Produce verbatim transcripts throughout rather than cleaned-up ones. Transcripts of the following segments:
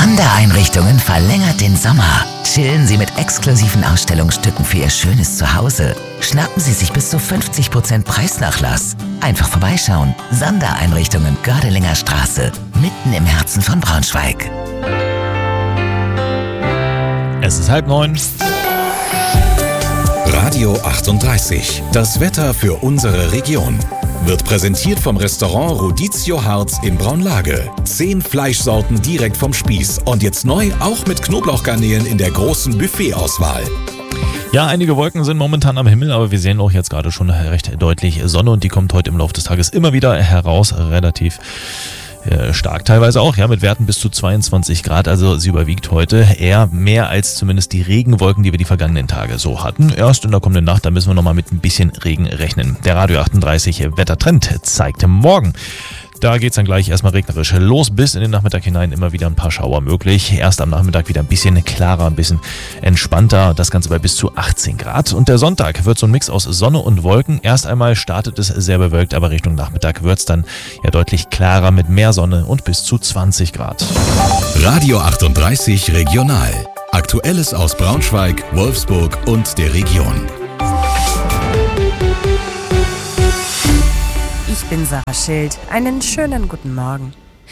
Sander-Einrichtungen verlängert den Sommer. Chillen Sie mit exklusiven Ausstellungsstücken für Ihr schönes Zuhause. Schnappen Sie sich bis zu fünfzig Prozent Preisnachlass. Einfach vorbeischauen. Sander-Einrichtungen, Gördelinger Straße, mitten im Herzen von Braunschweig. Es ist halb neun. Radio achtunddreißig. Das Wetter für unsere Region. Wird präsentiert vom Restaurant Rodizio Harz in Braunlage. Zehn Fleischsorten direkt vom Spieß. Und jetzt neu auch mit Knoblauchgarnelen in der großen Buffetauswahl. Ja, einige Wolken sind momentan am Himmel, aber wir sehen auch jetzt gerade schon recht deutlich Sonne und die kommt heute im Laufe des Tages immer wieder heraus, relativ äh, stark teilweise auch, ja, mit Werten bis zu zweiundzwanzig Grad, also sie überwiegt heute eher mehr als zumindest die Regenwolken, die wir die vergangenen Tage so hatten. Erst in der kommenden Nacht, da müssen wir nochmal mit ein bisschen Regen rechnen. Der Radio achtunddreißig Wettertrend zeigt morgen. Da geht's dann gleich erstmal regnerisch los, bis in den Nachmittag hinein immer wieder ein paar Schauer möglich. Erst am Nachmittag wieder ein bisschen klarer, ein bisschen entspannter, das Ganze bei bis zu achtzehn Grad. Und der Sonntag wird so ein Mix aus Sonne und Wolken. Erst einmal startet es sehr bewölkt, aber Richtung Nachmittag wird's dann ja deutlich klarer mit mehr Sonne und bis zu zwanzig Grad. Radio achtunddreißig Regional. Aktuelles aus Braunschweig, Wolfsburg und der Region. Ich bin Sarah Schild. Einen schönen guten Morgen.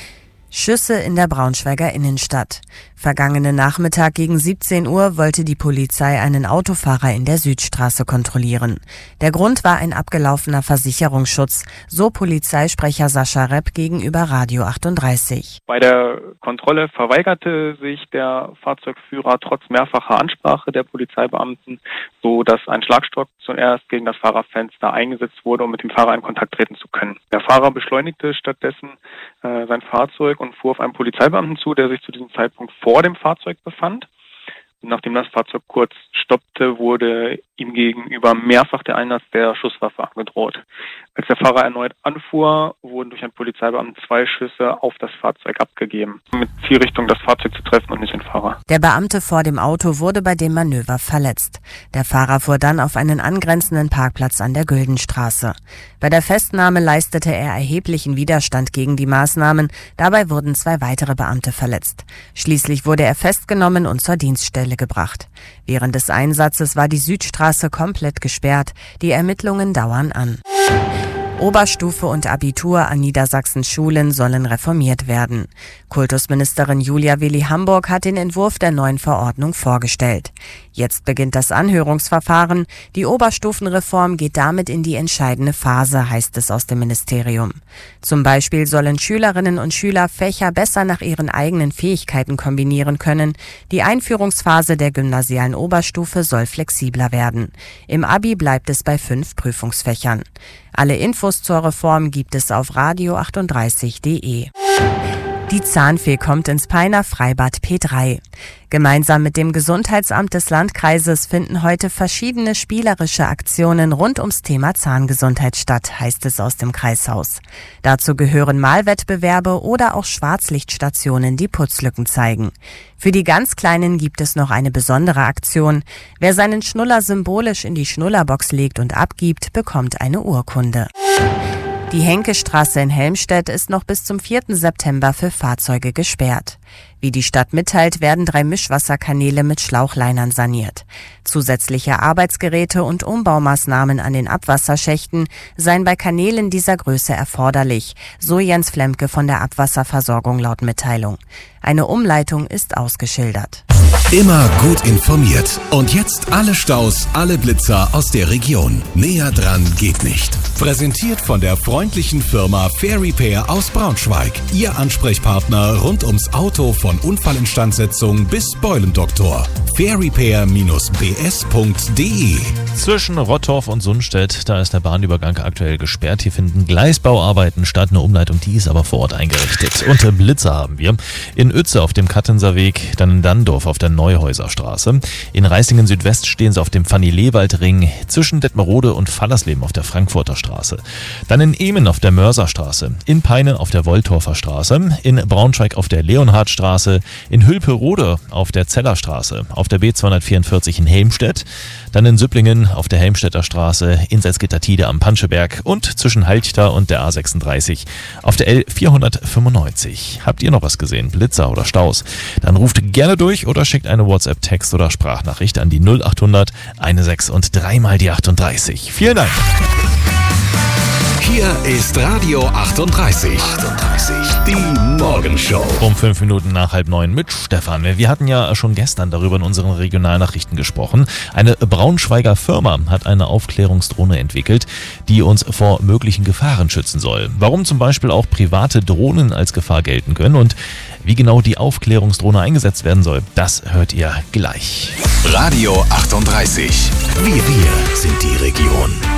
Schüsse in der Braunschweiger Innenstadt. Vergangenen Nachmittag gegen siebzehn Uhr wollte die Polizei einen Autofahrer in der Südstraße kontrollieren. Der Grund war ein abgelaufener Versicherungsschutz, so Polizeisprecher Sascha Repp gegenüber Radio achtunddreißig. Bei der Kontrolle verweigerte sich der Fahrzeugführer trotz mehrfacher Ansprache der Polizeibeamten, so dass ein Schlagstock zuerst gegen das Fahrerfenster eingesetzt wurde, um mit dem Fahrer in Kontakt treten zu können. Der Fahrer beschleunigte stattdessen äh, sein Fahrzeug und fuhr auf einen Polizeibeamten zu, der sich zu diesem Zeitpunkt vor dem Fahrzeug befand. Und nachdem das Fahrzeug kurz stoppte, wurde ihm gegenüber mehrfach der Einsatz der Schusswaffe angedroht. Als der Fahrer erneut anfuhr, wurden durch einen Polizeibeamten zwei Schüsse auf das Fahrzeug abgegeben, mit Zielrichtung das Fahrzeug zu treffen und nicht den Fahrer. Der Beamte vor dem Auto wurde bei dem Manöver verletzt. Der Fahrer fuhr dann auf einen angrenzenden Parkplatz an der Güldenstraße. Bei der Festnahme leistete er erheblichen Widerstand gegen die Maßnahmen. Dabei wurden zwei weitere Beamte verletzt. Schließlich wurde er festgenommen und zur Dienststelle gebracht. Während des Einsatzes war die Südstraße komplett gesperrt. Die Ermittlungen dauern an. Oberstufe und Abitur an Niedersachsens Schulen sollen reformiert werden. Kultusministerin Julia Willi-Hamburg hat den Entwurf der neuen Verordnung vorgestellt. Jetzt beginnt das Anhörungsverfahren. Die Oberstufenreform geht damit in die entscheidende Phase, heißt es aus dem Ministerium. Zum Beispiel sollen Schülerinnen und Schüler Fächer besser nach ihren eigenen Fähigkeiten kombinieren können. Die Einführungsphase der gymnasialen Oberstufe soll flexibler werden. Im Abi bleibt es bei fünf Prüfungsfächern. Alle Infos zur Reform gibt es auf radio achtunddreißig punkt de. Die Zahnfee kommt ins Peiner Freibad P drei. Gemeinsam mit dem Gesundheitsamt des Landkreises finden heute verschiedene spielerische Aktionen rund ums Thema Zahngesundheit statt, heißt es aus dem Kreishaus. Dazu gehören Malwettbewerbe oder auch Schwarzlichtstationen, die Putzlücken zeigen. Für die ganz Kleinen gibt es noch eine besondere Aktion. Wer seinen Schnuller symbolisch in die Schnullerbox legt und abgibt, bekommt eine Urkunde. Die Henkestraße in Helmstedt ist noch bis zum vierten September für Fahrzeuge gesperrt. Wie die Stadt mitteilt, werden drei Mischwasserkanäle mit Schlauchleinern saniert. Zusätzliche Arbeitsgeräte und Umbaumaßnahmen an den Abwasserschächten seien bei Kanälen dieser Größe erforderlich, so Jens Flemke von der Abwasserversorgung laut Mitteilung. Eine Umleitung ist ausgeschildert. Immer gut informiert. Und jetzt alle Staus, alle Blitzer aus der Region. Näher dran geht nicht. Präsentiert von der freundlichen Firma Fair Repair aus Braunschweig. Ihr Ansprechpartner rund ums Auto von Unfallinstandsetzung bis Beulendoktor. fair repair dash b s punkt de. Zwischen Rottorf und Sundstedt, da ist der Bahnübergang aktuell gesperrt. Hier finden Gleisbauarbeiten statt. Eine Umleitung, die ist aber vor Ort eingerichtet. Und Blitzer haben wir in Uetze auf dem Kattenser Weg, dann in Danndorf auf der Neuhäuser Straße. In Reisingen Südwest stehen sie auf dem Fanny-Lewald-Ring zwischen Detmerode und Fallersleben auf der Frankfurter Straße. Dann in Ehmen auf der Mörserstraße, in Peine auf der Wolltorfer Straße, in Braunschweig auf der Leonhardstraße, in Hülperode auf der Zellerstraße, auf der B zweihundertvierundvierzig in Helmstedt, dann in Süpplingen auf der Helmstedter Straße, in Salzgitter-Tide am Panscheberg und zwischen Halchter und der A sechsunddreißig auf der L vierhundertfünfundneunzig. Habt ihr noch was gesehen? Blitzer oder Staus? Dann ruft gerne durch oder schickt eine WhatsApp-Text- oder Sprachnachricht an die null achthundert sechzehn und dreimal die achtunddreißig. Vielen Dank. Hier ist Radio achtunddreißig. achtunddreißig. Die Morgenshow. Um fünf Minuten nach halb neun mit Stefan. Wir hatten ja schon gestern darüber in unseren Regionalnachrichten gesprochen. Eine Braunschweiger Firma hat eine Aufklärungsdrohne entwickelt, die uns vor möglichen Gefahren schützen soll. Warum zum Beispiel auch private Drohnen als Gefahr gelten können und wie genau die Aufklärungsdrohne eingesetzt werden soll, das hört ihr gleich. Radio achtunddreißig. Wir, wir sind die Region.